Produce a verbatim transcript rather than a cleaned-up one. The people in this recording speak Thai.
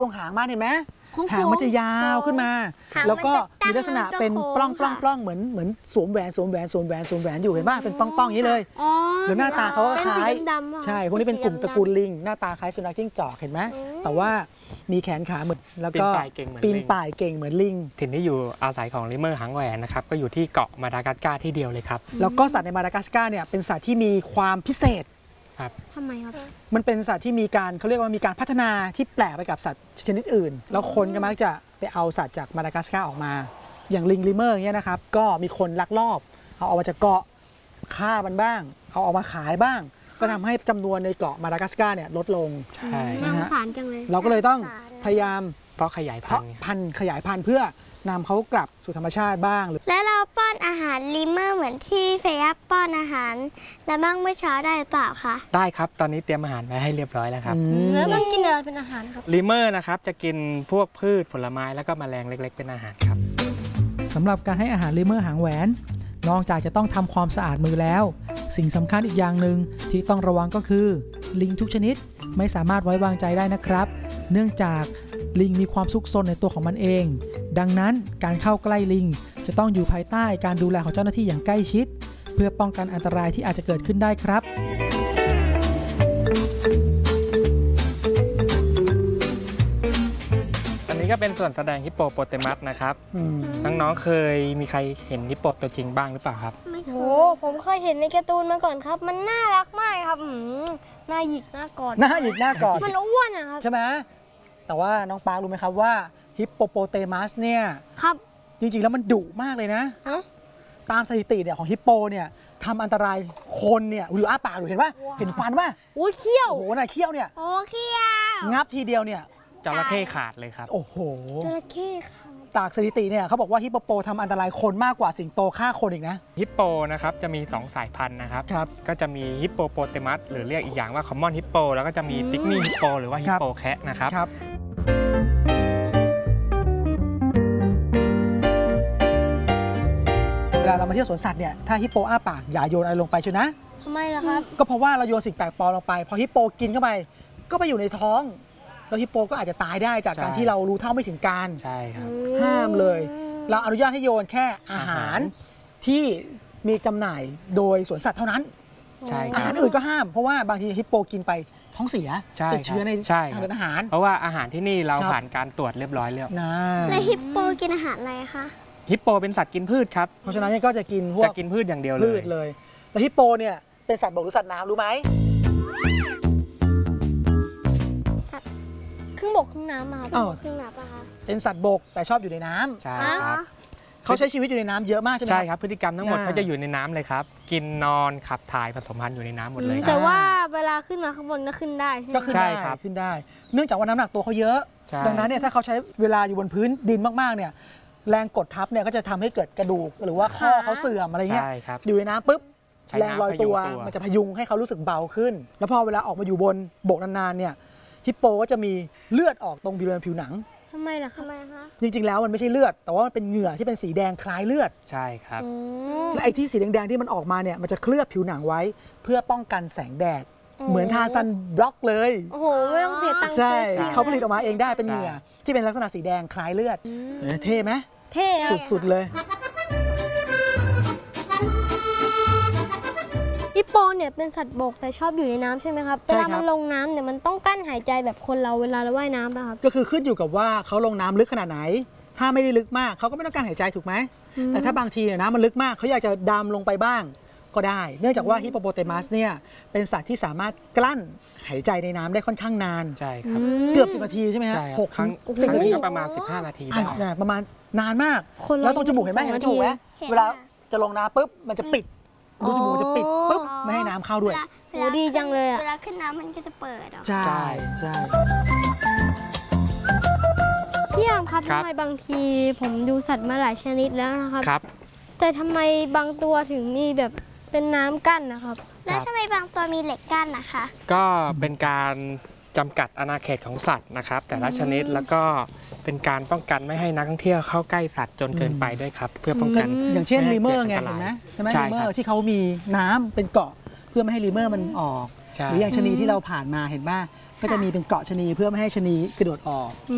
ตรงหางมาเห็นไหมหางมันจะยาวขึ้นมาแล้วก็มีลักษณะเป็นปล้องปล้องปล้องเหมือนเหมือนสวมแหวนสวมแหวนสวมแหวนสวมแหวนอยู่เห็นป่ะเป็นปล้องปล้องอย่างนี้เลยหรือหน้าตาเขาคล้ายใช่พวกนี้เป็นกลุ่มตระกูลลิงหน้าตาคล้ายสุนัขจิ้งจอกเห็นไหมแต่ว่ามีแขนขาเหมือนแล้วก็ปีนป่ายเก่งเหมือนลิงถิ่นที่อยู่อาศัยของลิเมอร์หางแหวนนะครับก็อยู่ที่เกาะมาดากัสการ์ที่เดียวเลยครับแล้วก็สัตว์ในมาดากัสการ์เนี่ยเป็นสัตว์ที่มีความพิเศษทำไมครับมันเป็นสัตว์ที่มีการเขาเรียกว่ามีการพัฒนาที่แปลกไปกับสัตว์ชนิดอื่นแล้วคนก็มักจะไปเอาสัตว์จากมาดากัสการ์ออกมาอย่างลิงลิเมอร์อย่างเงี้ยนะครับก็มีคนลักลอบเอาออกมาจากเกาะฆ่ามันบ้างเอาออกมาขายบ้างก็ทำให้จำนวนในเกาะมาดากัสการ์เนี่ยลดลงใช่น่าสงสารจังเลยเราก็เลยต้องพยายามเพราะขยายพันธุ์พันธุ์ขยายพันธุ์เพื่อนำเขากลับสู่ธรรมชาติบ้างและเราป้อนอาหารลิเมอร์เหมือนที่เฟย่าป้อนอาหารและบ้างเมื่อเช้าได้หรือเปล่าคะได้ครับตอนนี้เตรียมอาหารไว้ให้เรียบร้อยแล้วครับแล้วมันกินอะไรเป็นอาหารครับลิเมอร์นะครับจะกินพวกพืชผลไม้แล้วก็แมลงเล็กๆเป็นอาหารครับสำหรับการให้อาหารลิเมอร์หางแหวนนอกจากจะต้องทำความสะอาดมือแล้วสิ่งสำคัญอีกอย่างหนึ่งที่ต้องระวังก็คือลิงทุกชนิดไม่สามารถไว้วางใจได้นะครับเนื่องจากลิงมีความซุกซนในตัวของมันเองดังนั้นการเข้าใกล้ลิงจะต้องอยู่ภายใต้การดูแลของเจ้าหน้าที่อย่างใกล้ชิดเพื่อป้องกันอันตรายที่อาจจะเกิดขึ้นได้ครับอันนี้ก็เป็นส่วนแสดงฮิปโปโปเตมัสนะครับน้องๆเคยมีใครเห็นฮิปโปตัวจริงบ้างหรือเปล่าครับโอ้ผมเคยเห็นในการ์ตูนมาก่อนครับมันน่ารักมากครับหน้าหยิกหน้ากอดหน้าหยิกหน้ากอดมันอ้วนนะครับใช่ไหมแต่ว่าน้องปาร์ครู้ไหมครับว่าฮิปโปโปเตมัสเนี่ยครับจริงๆแล้วมันดุมากเลยนะตามสถิติเนี่ยของฮิปโปเนี่ยทำอันตรายคนเนี่ยอยู่อ้าปากดูเห็นป่ะเห็นฟันป่ะโอ้เขี้ยวโอ้โหน่ะเขี้ยวเนี่ยโอ้เขี้ยวงับทีเดียวเนี่ยจระเข้ขาดเลยครับโอ้โหจระเข้ขาดจากสถิติเนี่ยเขาบอกว่าฮิปโปโปทำอันตรายคนมากกว่าสิงโตฆ่าคนอีกนะฮิปโปนะครับจะมีสองสายพันธุ์นะครับก็จะมีฮิปโปโปเตมัสหรือเรียกอีกอย่างว่าคอมมอนฮิปโปแล้วก็จะมีปิกมี่ฮิปโปหรือว่าฮิปโปแคะนะครับเวลาเรามาเที่ยวสวนสัตว์เนี่ยถ้าฮิปโปอ้าปากอย่าโยนอะไรลงไปเชียวนะทำไมล่ะครับก็เพราะว่าเราโยนสิ่งแปลกปลอมลงไปพอฮิปโปกินเข้าไปก็ไปอยู่ในท้องแล้วฮิปโปก็อาจจะตายได้จากการที่เรารู้เท่าไม่ถึงการใช่ครับห้ามเลยเราอนุญาตให้โยนแค่อาหารที่มีจำหน่ายโดยสวนสัตว์เท่านั้นอาหารอื่นก็ห้ามเพราะว่าบางทีฮิปโปกินไปท้องเสียติดเชื้อในทางเดินอาหารเพราะว่าอาหารที่นี่เราผ่านการตรวจเรียบร้อยแล้วแล้วฮิปโปกินอาหารอะไรคะฮิปโปเป็นสัตว์กินพืชครับเพราะฉะนั้นก็จะกินพวกจะกินพืชอย่างเดียวเลยพืชเลยแล้วฮิปโปเนี่ยเป็นสัตว์บกหรือสัตว์น้ำรู้ไหมสัตว์ครึ่งบกครึ่งน้ำมาครึ่งน้ำปะคะเป็นสัตว์บกแต่ชอบอยู่ในน้ำใช่ครับเขาใช้ชีวิตอยู่ในน้ำเยอะมากใช่ไหมใช่ครับพฤติกรรมทั้งหมดเขาจะอยู่ในน้ำเลยครับกินนอนขับถ่ายผสมพันธุ์อยู่ในน้ำหมดเลยแต่ว่าเวลาขึ้นมาข้างบนก็ขึ้นได้ใช่ไหมก็ขึ้นได้ขึ้นได้เนื่องจากว่าน้ำหนักตัวเขาเยอะดังนั้นเนี่ยถ้าเขาใช้เวลาอยู่บนพื้นดินมากๆเนี่ยแรงกดทับเนี่ยก็จะทำให้เกิดกระดูกหรือว่าข้อเขาเสื่อมอะไรเงี้ยอยู่ในน้ำปุ๊บแรงลอยตัวมันจะพยุงให้เขารู้สึกเบาขึ้นแล้วพอเวลาออกมาอยู่บนบกนานๆเนี่ยฮิปโปก็จะมีเลือดออกตรงบริเวณผิวหนังทำไมล่ะคะจริงๆแล้วมันไม่ใช่เลือดแต่ว่ามันเป็นเหงื่อที่เป็นสีแดงคล้ายเลือดใช่ครับและไอ้ที่สีแดงๆที่มันออกมาเนี่ยมันจะเคลือบผิวหนังไว้เพื่อป้องกันแสงแดดเหมือนทาซันบล็อกเลยโอ้โหไม่ต้องเสียตังค์ใช่เขาผลิตออกมาเองได้เป็นเหงื่อที่เป็นลักษณะสีแดงคล้ายเลือดเท่ไหมเท่สุดๆเลยฮิปโปเนี่ยเป็นสัตว์บกแต่ชอบอยู่ในน้ำใช่ไหมครับเวลามันลงน้ำเนี่ยมันต้องกั้นหายใจแบบคนเราเวลาเราว่ายน้ำป่ะครับก็คือขึ้นอยู่กับว่าเขาลงน้ำลึกขนาดไหนถ้าไม่ได้ลึกมากเขาก็ไม่ต้องการหายใจถูกไหมแต่ถ้าบางทีเนี่ยน้ำมันลึกมากเขาอยากจะดำลงไปบ้างก็ได้เนื่องจากว่าฮิปโปโปเตมัสเนี่ยเป็นสัตว์ที่สามารถกลั้นหายใจในน้ำได้ค่อนข้างนานใช่ครับเกือบสิบนาทีใช่ไหมฮะหกครั้งสิบนาทีก็ประมาณสิบห้านาทีประมาณนานมากแล้วตรงจมูกเห็นไหมเห็นจมูกไหมเวลาจะลงน้ำปุ๊บมันจะปิดดูจมูกจะปิดปุ๊บไม่ให้น้ำเข้าด้วยโหดีจังเลยอะเวลาขึ้นน้ำมันก็จะเปิดใช่ใช่พี่ยามครับทำไมบางทีผมดูสัตว์มาหลายชนิดแล้วนะครับแต่ทำไมบางตัวถึงมีแบบเป็นน้ำกั้นนะครับแล้วทำไมบางตัวมีเหล็กกั้นนะคะก็เป็นการจำกัดอาณาเขตของสัตว์นะครับแต่ละชนิดแล้วก็เป็นการป้องกันไม่ให้นักท่องเที่ยวเข้าใกล้สัตว์จนเกินไปด้วยครับเพื่อป้องกันอย่างเช่นลีเมอร์ไงเห็นไหมใช่ไหมลีเมอร์ที่เขามีน้ำเป็นเกาะเพื่อไม่ให้ลีเมอร์มันออกหรืออย่างชนีที่เราผ่านมาเห็นป่ะก็จะมีเป็นเกาะชนีเพื่อไม่ให้ชนีกระโดดออก